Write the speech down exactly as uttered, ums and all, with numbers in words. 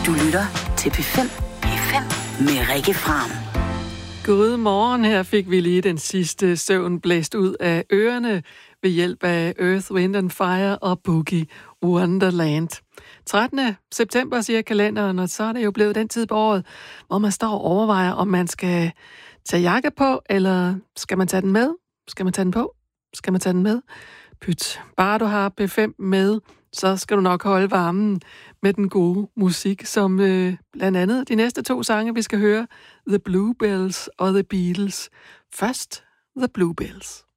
Du lytter til P fem. P fem med Rikke Fram. God morgen. Her fik vi lige den sidste søvn blæst ud af ørerne ved hjælp af Earth, Wind and Fire og Boogie Wonderland. trettende september, siger kalenderen, og så er det jo blevet den tid på året, hvor man står og overvejer, om man skal tage jakke på, eller skal man tage den med? Skal man tage den på? Skal man tage den med? Pyt. Bare du har P fem med, så skal du nok holde varmen med den gode musik, som øh, blandt andet de næste to sange, vi skal høre, The Bluebells og The Beatles. Først The Bluebells.